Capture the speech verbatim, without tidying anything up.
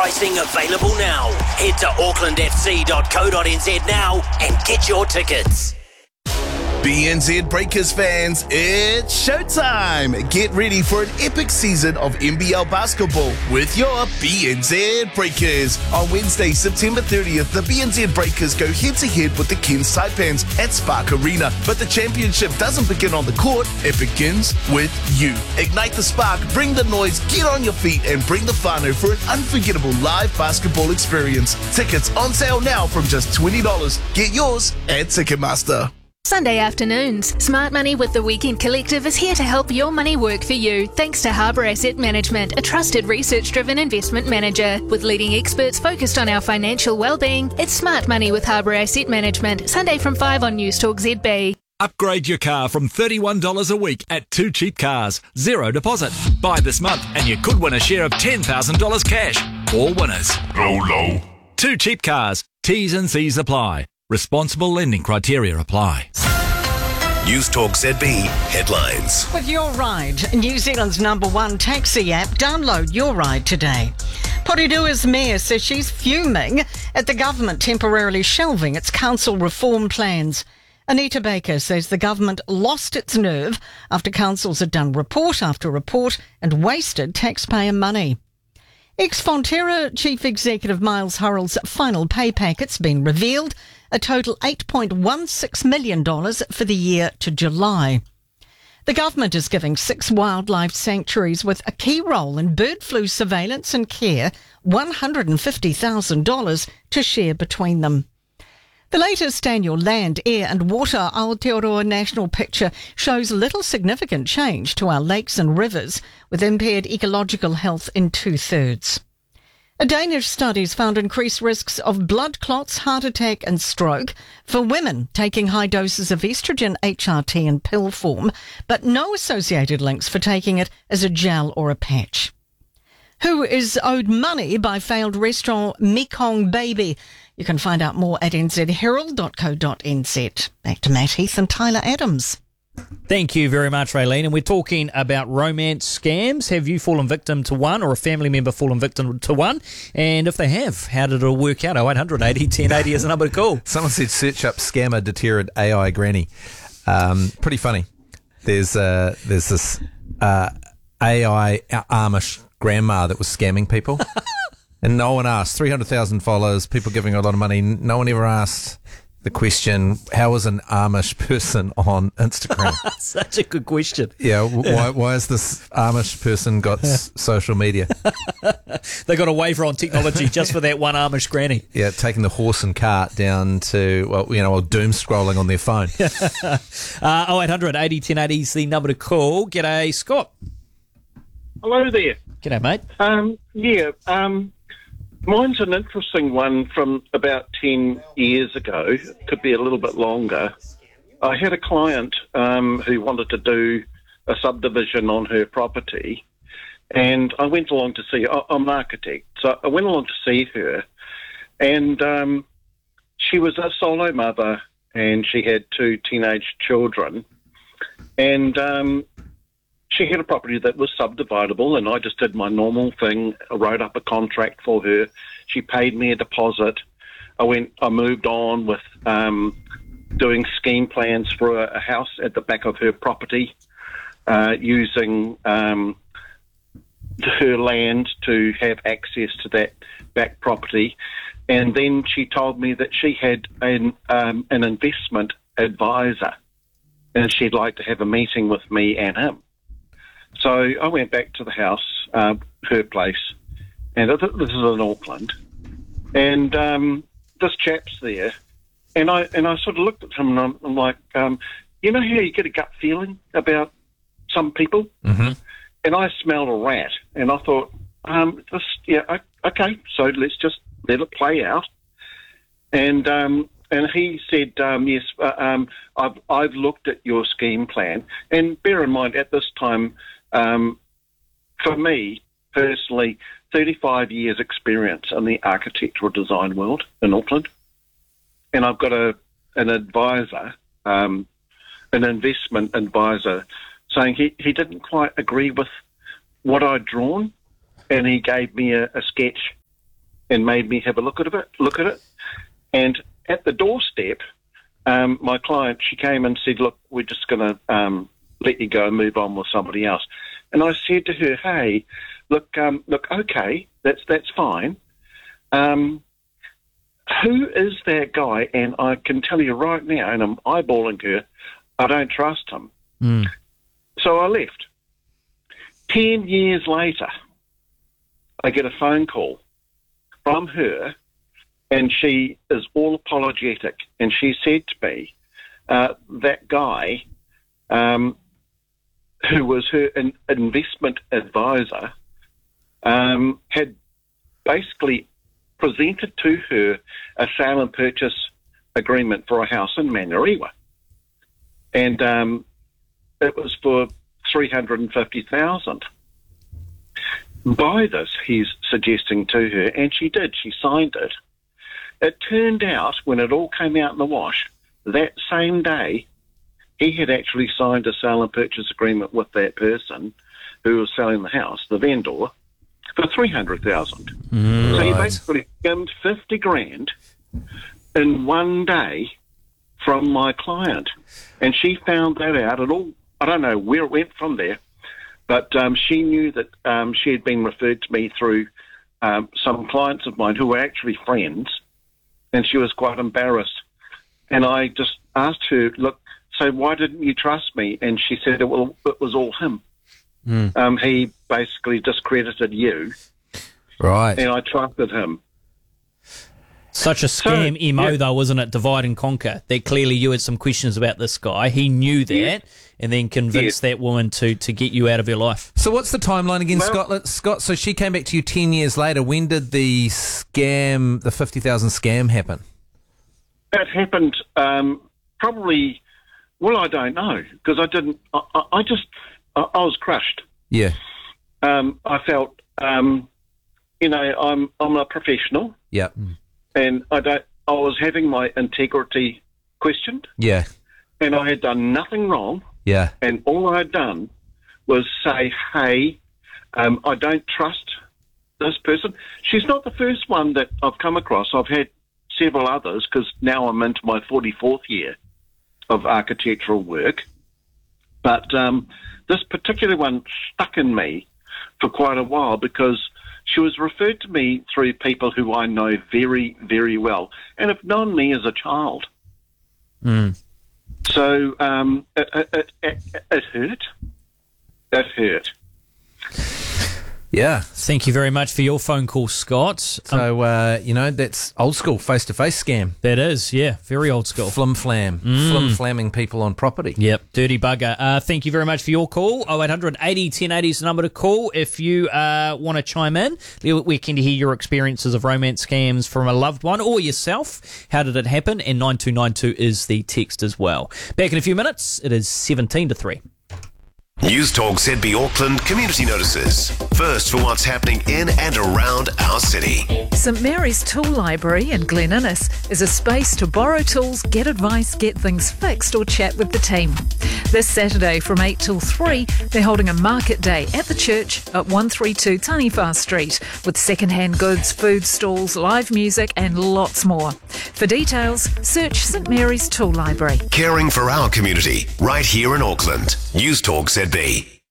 pricing available now. Head to auckland f c dot co dot n z now and get your tickets. B N Z Breakers fans, it's showtime! Get ready for an epic season of N B L basketball with your B N Z Breakers. On Wednesday, September thirtieth, the B N Z Breakers go head-to-head with the Cairns Taipans at Spark Arena. But the championship doesn't begin on the court, it begins with you. Ignite the spark, bring the noise, get on your feet, and bring the whānau for an unforgettable live basketball experience. Tickets on sale now from just twenty dollars. Get yours at Ticketmaster. Sunday afternoons. Smart Money with the Weekend Collective is here to help your money work for you, thanks to Harbour Asset Management, a trusted research-driven investment manager. With leading experts focused on our financial well-being, it's Smart Money with Harbour Asset Management, Sunday from five on News Talk Z B. Upgrade your car from thirty-one dollars a week at Two Cheap Cars. Zero deposit. Buy this month and you could win a share of ten thousand dollars cash. All winners. Low, low. Two Cheap Cars. T's and C's apply. Responsible lending criteria apply. News Talk Z B headlines. With Your Ride, New Zealand's number one taxi app, download Your Ride today. Porirua mayor says she's fuming at the government temporarily shelving its council reform plans. Anita Baker says the government lost its nerve after councils had done report after report and wasted taxpayer money. Ex-Fonterra Chief Executive Miles Hurrell's final pay packet's been revealed, a total eight point one six million dollars for the year to July. The government is giving six wildlife sanctuaries with a key role in bird flu surveillance and care one hundred fifty thousand dollars to share between them. The latest annual Land, Air and Water Aotearoa National Picture shows little significant change to our lakes and rivers, with impaired ecological health in two-thirds. A Danish study's found increased risks of blood clots, heart attack and stroke for women taking high doses of estrogen H R T in pill form, but no associated links for taking it as a gel or a patch. Who is owed money by failed restaurant Mekong Baby? You can find out more at n z herald dot co dot n z. Back to Matt Heath and Tyler Adams. Thank you very much, Raylene. And we're talking about romance scams. Have you fallen victim to one or a family member fallen victim to one? And if they have, how did it all work out? oh eight hundred eighty ten eighty is a number to call. Someone said search up scammer deterred A I granny. Um, pretty funny. There's uh, there's this uh, A I Amish grandma that was scamming people. And no one asked. three hundred thousand followers, people giving her a lot of money. No one ever asked the question, how is an Amish person on Instagram? Such a good question. Yeah, why why has this Amish person got s- social media? They got a waiver on technology just for that one Amish granny. Yeah, taking the horse and cart down to, well, you know, well, doom scrolling on their phone. uh, oh eight hundred eighty ten eighty is the number to call. G'day, Scott. Hello there. G'day, mate. Um, yeah, um... mine's an interesting one from about ten years ago. Could be a little bit longer. I had a client um, who wanted to do a subdivision on her property, and I went along to see, I'm an architect, so I went along to see her, and um, she was a solo mother, and she had two teenage children, and um, she had a property that was subdividable, and I just did my normal thing. I wrote up a contract for her. She paid me a deposit. I went. I moved on with um, doing scheme plans for a, a house at the back of her property, uh, using um, her land to have access to that back property. And then she told me that she had an, um, an investment advisor, and she'd like to have a meeting with me and him. So I went back to the house, uh, her place, and this is in Auckland, and um, this chap's there, and I and I sort of looked at him and I'm, I'm like, um, you know how you get a gut feeling about some people? Mm-hmm. And I smelled a rat, and I thought, um, this, yeah, okay, so let's just let it play out. And um, and he said, um, yes, uh, um, I've I've looked at your scheme plan, and bear in mind at this time. Um, for me, personally, thirty-five years experience in the architectural design world in Auckland. And I've got a an advisor, um, an investment advisor, saying he, he didn't quite agree with what I'd drawn, and he gave me a, a sketch and made me have a look at it. Look at it, and at the doorstep, um, my client, she came and said, "Look, we're just going to um, let you go and move on with somebody else." And I said to her, "Hey, look, um, look, okay, that's that's fine. Um, who is that guy?" And I can tell you right now, and I'm eyeballing her, I don't trust him. Mm. So I left. Ten years later, I get a phone call from her, and she is all apologetic. And she said to me, uh, that guy, um, who was her in- investment advisor, um, had basically presented to her a sale and purchase agreement for a house in Manurewa. And um, it was for three hundred fifty thousand dollars. Buy this, he's suggesting to her, and she did. She signed it. It turned out, when it all came out in the wash, that same day, he had actually signed a sale and purchase agreement with that person who was selling the house, the vendor, for three hundred thousand dollars. Mm, so he right. basically skimmed fifty grand in one day from my client. And she found that out. It all, I don't know where it went from there, but um, she knew that um, she had been referred to me through um, some clients of mine who were actually friends, and she was quite embarrassed. And I just asked her, "Look, so why didn't you trust me?" And she said, "Well, it was all him. Mm. Um, he basically discredited you, Right. and I trusted him." Such a scam So, M O, yeah. though, wasn't it? Divide and conquer. That clearly you had some questions about this guy. He knew that Yeah. and then convinced that woman to, to get you out of her life. So what's the timeline again, Well- Scott? Scott, so she came back to you ten years later. When did the scam, the fifty thousand scam happen? That happened um, probably, well, I don't know, because I didn't, I, I, I just, I, I was crushed. Yeah. Um, I felt, um, you know, I'm I'm a professional, Yeah. and I don't, I was having my integrity questioned, Yeah. and I had done nothing wrong, Yeah. and all I had done was say, hey, um, I don't trust this person. She's not the first one that I've come across. I've had several others, because now I'm into my forty-fourth year of architectural work. But um, this particular one stuck in me for quite a while, because she was referred to me through people who I know very, very well, and have known me as a child. Mm. So um, it, it, it, it hurt. It hurt. Yeah. Thank you very much for your phone call, Scott. Um, So, uh, you know, that's old school face-to-face scam. that is, yeah, very old school. Flim-flam. Flim-flamming people on property. Yep, dirty bugger. Uh, thank you very much for your call. oh eight hundred eighty ten eighty is the number to call if you uh, want to chime in. We're keen to hear your experiences of romance scams from a loved one or yourself. How did it happen? And nine two nine two is the text as well. Back in a few minutes. It is seventeen to three. News Talk Z B Auckland community notices. First for what's happening in and around our city. St Mary's Tool Library in Glen Innes is a space to borrow tools, get advice, get things fixed or chat with the team. This Saturday from eight till three, they're holding a market day at the church at one thirty-two Taniwha Street with second-hand goods, food stalls, live music and lots more. For details, search St Mary's Tool Library. Caring for our community right here in Auckland. News Talk Z B.